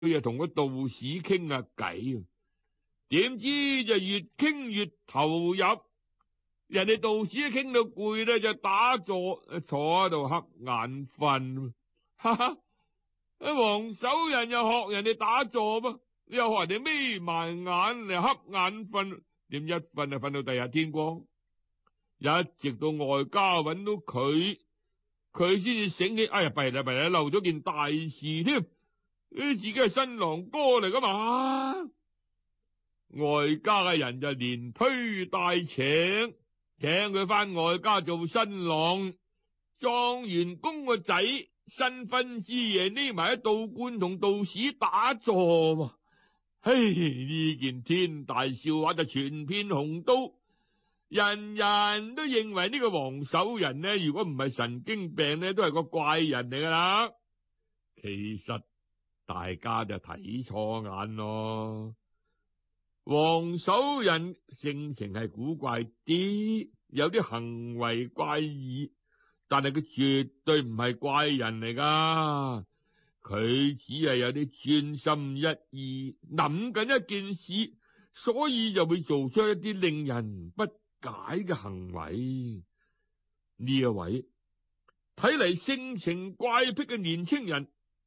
佢就同個道士傾下偈，點知就越傾越投入。人哋道士一傾到攰咧，就打坐坐喺度瞌眼瞓。哈哈，黃手人又學人哋打坐噃，又學人哋眯埋眼嚟瞌眼瞓，點一瞓就瞓到第二日天光。一直到外家揾到佢先至醒起，哎呀，弊啦，漏咗件大事添，自己係新郎哥嚟噶嘛。外家嘅人就連推帶請佢翻外家做新郎。狀元公個仔新婚之夜匿埋喺道觀同道士打坐。嘿，呢件天大笑話就傳遍鴻都，人人都認為呢個黃手人呢，如果唔係神經病呢，都係個怪人嚟噶啦。其實大家就睇錯眼咯。黃手人性情係古怪啲，有啲行為怪異，但係佢絕對唔係怪人嚟噶。佢只係有啲專心一意諗緊一件事，所以就會做出一啲令人不解嘅行為。呢一位睇嚟性情怪癖嘅年青人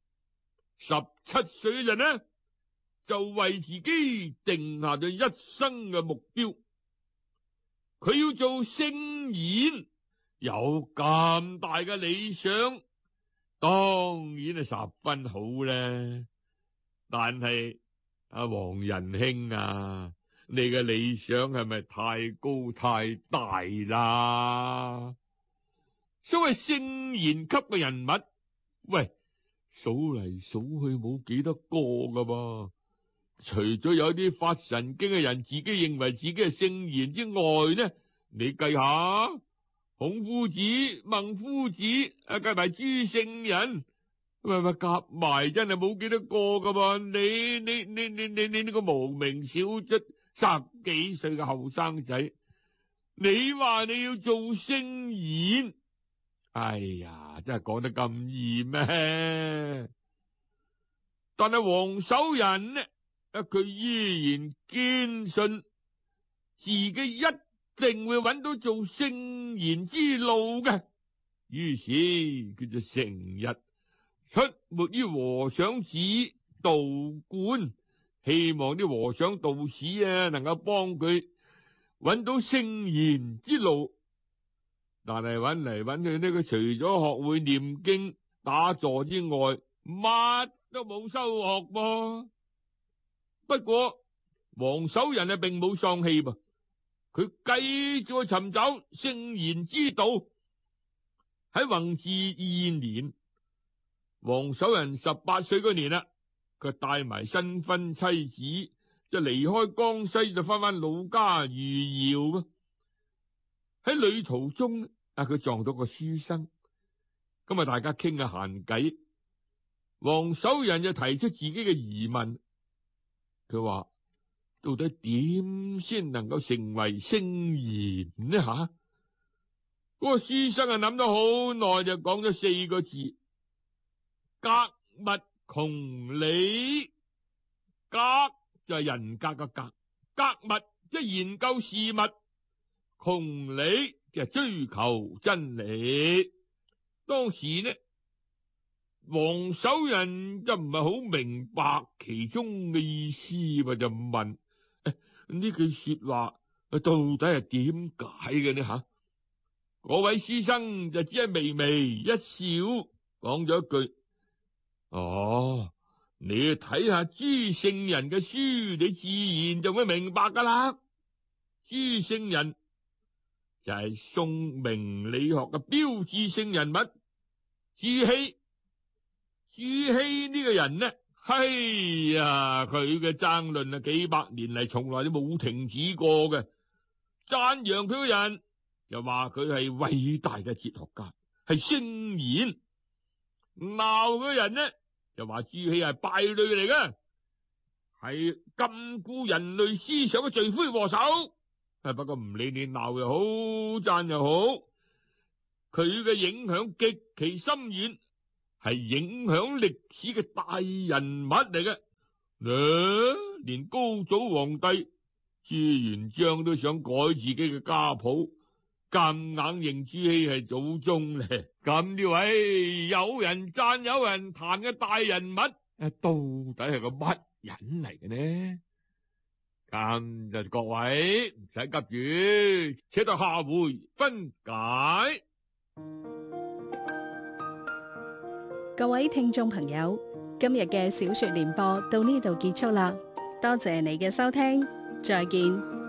，17歲嘅人呢，就為自己定下咗一生嘅目標，佢要做聖賢，有咁大嘅理想，當然係十分好咧。但係阿黃仁兄啊，你嘅理想係咪太高太大啦？所謂聖賢級嘅人物，喂，數嚟數去冇幾多個噶噃。除咗有啲發神經嘅人自己認為自己係聖賢之外呢，你計下孔夫子、孟夫子，計埋諸聖人，喂，夾埋真係冇幾多個噶噃。你呢個無名小卒，10幾歲嘅後生仔，你話你要做聖賢，哎呀，真係講得咁易咩？但係黃手人呢，佢依然堅信自己一定會揾到做聖賢之路嘅，於是佢就成日出沒於和尚寺、道觀，希望啲和尚道士能夠幫佢揾到聖賢之路。但係揾嚟揾去呢，佢除咗學會念經打坐之外，乜都冇收穫噃。不過黃手人並冇喪氣噃，佢繼續尋找聖賢之道。喺弘治2年，黃手人18歲嗰年啦，佢帶埋新婚妻子就離開江西，就翻老家餘姚。喺旅途中，佢撞到個書生，今日大家傾下閒偈。黃手人就提出自己嘅疑問。佢話到底點先能夠成為聖賢呢？嗰個書生諗咗好耐，就講咗4個字：格物窮理。格就係人格嘅格，格物即係研究事物，窮理就係追求真理。當時呢，黃手人就唔係好明白其中嘅意思，就問呢句說話到底係點解嘅呢？嗰位書生就只係微微一笑，講咗一句：你睇下諸聖人嘅書，你自然就會明白噶啦。諸聖人就係宋明理學嘅標誌性人物朱熹。朱熹呢個人呢，佢嘅爭論幾百年嚟從來都冇停止過嘅。讚揚佢嘅人就話佢係偉大嘅哲學家，係聖賢；鬧嘅人呢就話朱熹係敗類嚟嘅，係禁錮人類思想嘅罪魁禍首。不過唔理你鬧又好，讚又好，佢嘅影響極其深遠，係影響歷史嘅大人物嚟嘅。 連高祖皇帝朱元璋都想改自己嘅家譜，夾硬認朱熹係祖宗咧。咁呢位有人讚有人彈嘅大人物，到底係個乜人嚟嘅呢？咁就各位唔使急住，且到下回分解。 各位聽眾朋友，今日嘅小說聯播到呢度結束啦，多謝你嘅收聽，再見。